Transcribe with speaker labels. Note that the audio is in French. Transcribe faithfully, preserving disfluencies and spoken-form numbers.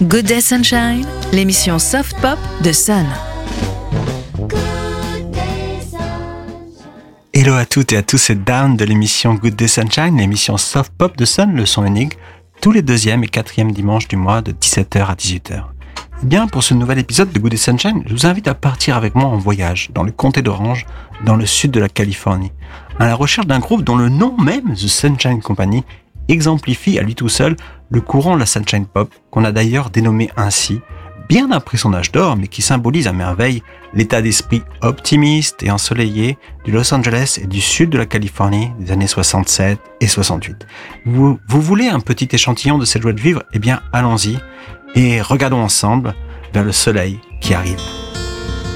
Speaker 1: Good Day Sunshine, l'émission soft pop de Sun.
Speaker 2: Hello à toutes et à tous, c'est Dan de l'émission Good Day Sunshine, l'émission soft pop de Sun, le son unique, tous les deuxième et quatrième dimanches du mois de dix-sept heures à dix-huit heures. Et bien, pour ce nouvel épisode de Good Day Sunshine, je vous invite à partir avec moi en voyage dans le comté d'Orange, dans le sud de la Californie, à la recherche d'un groupe dont le nom même, The Sunshine Company, exemplifie à lui tout seul le courant de la Sunshine Pop, qu'on a d'ailleurs dénommé ainsi, bien après son âge d'or, mais qui symbolise à merveille l'état d'esprit optimiste et ensoleillé du Los Angeles et du sud de la Californie des années soixante-sept et soixante-huit. Vous, vous voulez un petit échantillon de cette joie de vivre ? Eh bien, allons-y et regardons ensemble vers le soleil qui arrive.